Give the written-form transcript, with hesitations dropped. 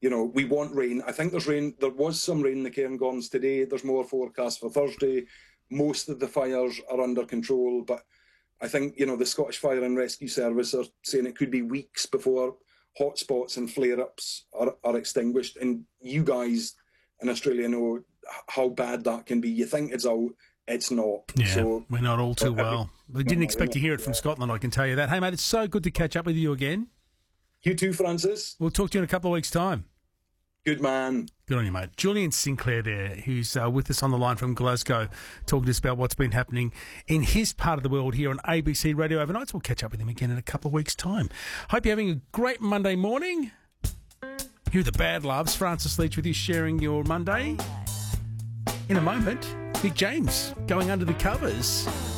we want rain. I think there's rain. There was some rain in the Cairngorms today. There's more forecast for Thursday. Most of the fires are under control, but I think, the Scottish Fire and Rescue Service are saying it could be weeks before hotspots and flare-ups are extinguished. And you guys in Australia know how bad that can be. You think it's out, it's not. Yeah, so, we're not all too well. We didn't expect to hear it from Scotland, I can tell you that. Hey, mate, it's so good to catch up with you again. You too, Francis. We'll talk to you in a couple of weeks' time. Good man. Good on you, mate. Julian Sinclair there, who's with us on the line from Glasgow, talking to us about what's been happening in his part of the world here on ABC Radio Overnights. We'll catch up with him again in a couple of weeks' time. Hope you're having a great Monday morning. Here are the Bad Loves. Francis Leach with you, sharing your Monday. In a moment, Nick James going under the covers.